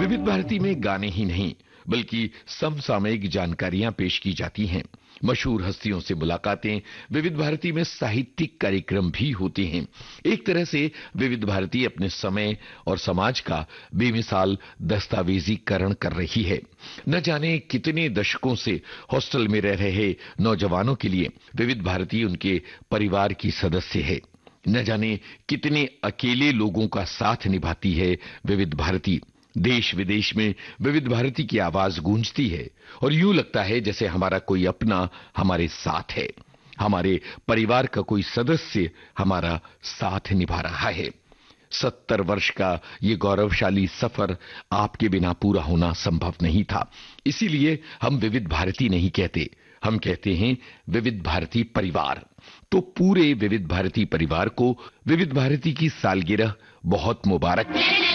विविध भारती में गाने ही नहीं बल्कि समसामयिक जानकारियां पेश की जाती हैं। मशहूर हस्तियों से मुलाकातें, विविध भारती में साहित्यिक कार्यक्रम भी होते हैं। एक तरह से विविध भारती अपने समय और समाज का बेमिसाल दस्तावेजीकरण कर रही है। न जाने कितने दशकों से हॉस्टल में रह रहे नौजवानों के लिए विविध भारती उनके परिवार की सदस्य है। न जाने कितने अकेले लोगों का साथ निभाती है विविध भारती। देश विदेश में विविध भारती की आवाज गूंजती है और यूं लगता है जैसे हमारा कोई अपना हमारे साथ है, हमारे परिवार का कोई सदस्य हमारा साथ निभा रहा है। 70 वर्ष का ये गौरवशाली सफर आपके बिना पूरा होना संभव नहीं था। इसीलिए हम विविध भारती नहीं कहते, हम कहते हैं विविध भारती परिवार। तो पूरे विविध भारती परिवार को विविध भारती की सालगिरह बहुत मुबारक।